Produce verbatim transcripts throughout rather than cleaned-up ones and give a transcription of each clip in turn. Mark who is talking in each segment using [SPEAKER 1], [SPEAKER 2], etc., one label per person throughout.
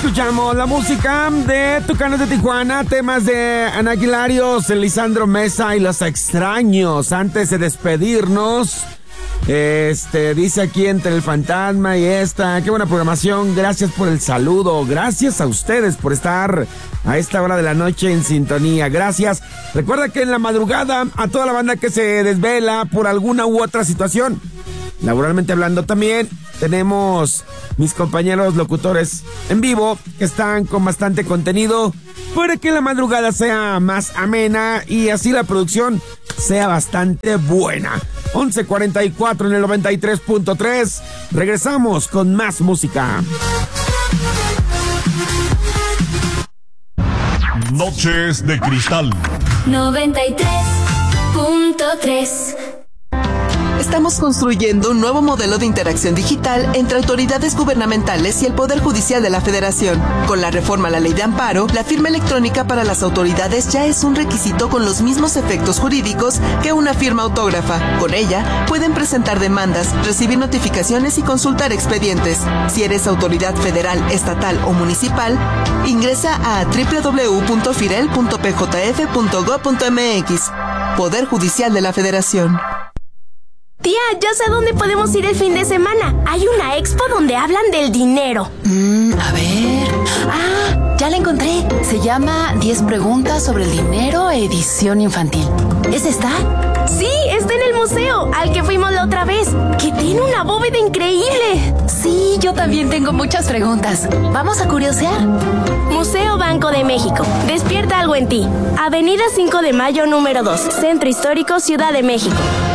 [SPEAKER 1] escuchamos la música de Tucanes de Tijuana, temas de Ana Aguilarios, Lisandro Mesa y Los Extraños. Antes de despedirnos, este dice aquí entre el fantasma y esta, qué buena programación, gracias por el saludo, gracias a ustedes por estar a esta hora de la noche en sintonía, gracias. Recuerda que en la madrugada a toda la banda que se desvela por alguna u otra situación, laboralmente hablando también, tenemos mis compañeros locutores en vivo que están con bastante contenido para que la madrugada sea más amena y así la producción sea bastante buena. once cuarenta y cuatro en el noventa y tres punto tres. Regresamos con más música.
[SPEAKER 2] Noches de Cristal
[SPEAKER 3] noventa y tres punto tres.
[SPEAKER 4] Estamos construyendo un nuevo modelo de interacción digital entre autoridades gubernamentales y el Poder Judicial de la Federación. Con la reforma a la Ley de Amparo, la firma electrónica para las autoridades ya es un requisito con los mismos efectos jurídicos que una firma autógrafa. Con ella, pueden presentar demandas, recibir notificaciones y consultar expedientes. Si eres autoridad federal, estatal o municipal, ingresa a doble u doble u doble u punto firel punto p j f punto gob punto m x. Poder Judicial de la Federación.
[SPEAKER 5] Tía, ya sé a dónde podemos ir el fin de semana. Hay una expo donde hablan del dinero.
[SPEAKER 6] Mm, a ver... Ah, ya la encontré. Se llama diez preguntas sobre el dinero, edición infantil. ¿Es esta?
[SPEAKER 5] Sí, está en el museo, al que fuimos la otra vez, que tiene una bóveda increíble.
[SPEAKER 6] Sí, yo también tengo muchas preguntas. Vamos a curiosear.
[SPEAKER 5] Museo Banco de México. Despierta algo en ti. Avenida cinco de mayo, número dos. Centro Histórico, Ciudad de México.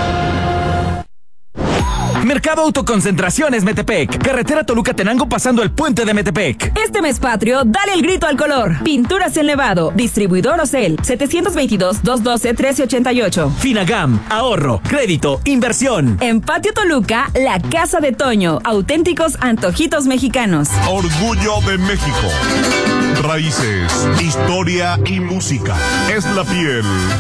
[SPEAKER 7] Mercado Autoconcentraciones Metepec. Carretera Toluca-Tenango pasando el puente de Metepec.
[SPEAKER 8] Este mes patrio, dale el grito al color. Pinturas El Nevado. Distribuidor Ocel. setecientos veintidós, doscientos doce, trece ochenta y ocho.
[SPEAKER 7] Finagam. Ahorro, crédito, inversión.
[SPEAKER 8] En Patio Toluca, la Casa de Toño. Auténticos antojitos mexicanos.
[SPEAKER 2] Orgullo de México. Raíces, historia y música. Es la piel